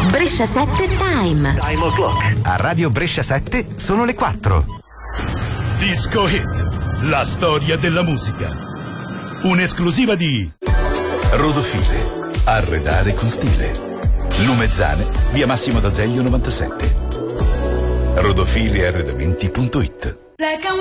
Brescia 7 Time. Time o'clock. A Radio Brescia 7 sono le 4. Disco Hit, la storia della musica. Un'esclusiva di Rodofile, arredare con stile. Lumezzane, via Massimo d'Azeglio 97. Rodofilearredamenti.it.